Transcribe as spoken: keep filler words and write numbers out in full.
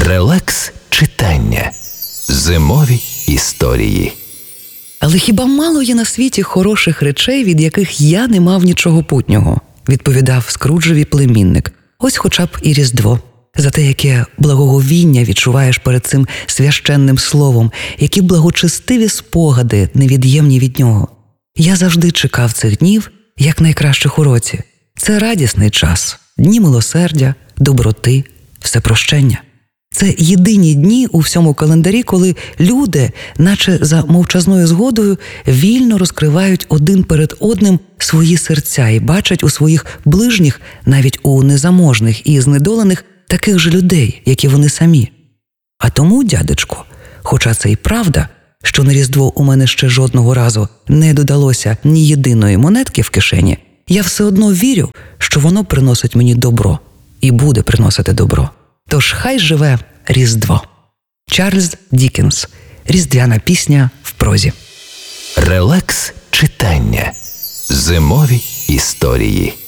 Релакс читання. Зимові історії. Але хіба мало є на світі хороших речей, від яких я не мав нічого путнього? Відповідав Скруджеві племінник. Ось хоча б і Різдво. За те, яке благоговіння відчуваєш перед цим священним словом, які благочестиві спогади невід'ємні від нього. Я завжди чекав цих днів, як найкращих у році. Це радісний час, дні милосердя, доброти, всепрощення. Це єдині дні у всьому календарі, коли люди, наче за мовчазною згодою, вільно розкривають один перед одним свої серця і бачать у своїх ближніх, навіть у незаможних і знедолених, таких же людей, як і вони самі. А тому, дядечко, хоча це і правда, що на Різдво у мене ще жодного разу не додалося ні єдиної монетки в кишені, я все одно вірю, що воно приносить мені добро і буде приносити добро. Тож хай живе Різдво. Чарльз Діккенс. Різдвяна пісня в прозі. Релакс читання. Зимові історії.